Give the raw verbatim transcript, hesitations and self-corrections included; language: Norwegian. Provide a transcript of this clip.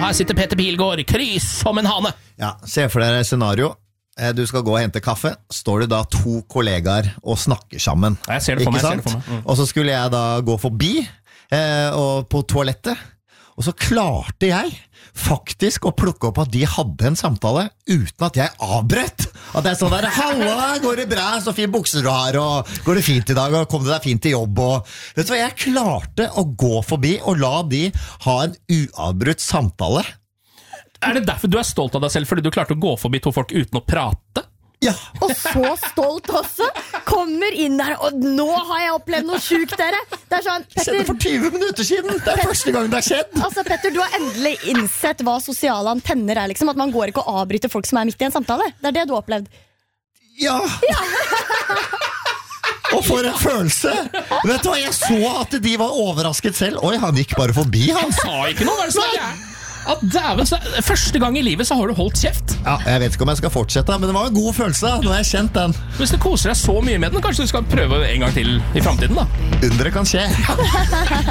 Her sitter Peter Pilgaard, krys som en hane. Ja, se for deg scenario. Du skal gå og hente kaffe. Står det da to kollegaer og snakker sammen. Jeg ser det for meg, jeg ser det for meg. Mm. Og så skulle jeg da gå forbi eh, og på toalettet. Og så klarte jeg faktisk å plukke opp at de hadde en samtale uten at jeg avbrøt. At jeg sånn der, halla, går det bra, så fin bukser du har, og går det fint i dag, og kom det deg fint til jobb, og vet du hva, jeg klarte å gå forbi og la de ha en uavbrutt samtale. Er det derfor du er stolt av deg selv, fordi du klarte å gå forbi to folk uten å prate? Ja. Og så stolt også. Kommer inn der, og nå har jeg opplevd noe sykt, dere. Det er sånn, Petter, skjedde for tjue minutter siden. Det er Petter, første gang det har skjedd. Altså, Petter, du har endelig innsett hva sosiale antenner er, liksom. At man går ikke og avbryter folk som er midt i en samtale. Det er det du har opplevd. Ja. Ja. Og for en følelse. Vet du hva, jeg så at de var overrasket selv. Oi, han gikk bare forbi, han. Han sa ikke noe, hva er det som er gærent? Ja, dæven, første gang i livet så har du holdt kjeft. Ja, jeg vet ikke om jeg skal fortsette, men det var en god følelse. Nå har jeg kjent den. Hvis du koser deg så mye med den, kanskje du skal prøve en gang til i fremtiden da. Undre kan skje.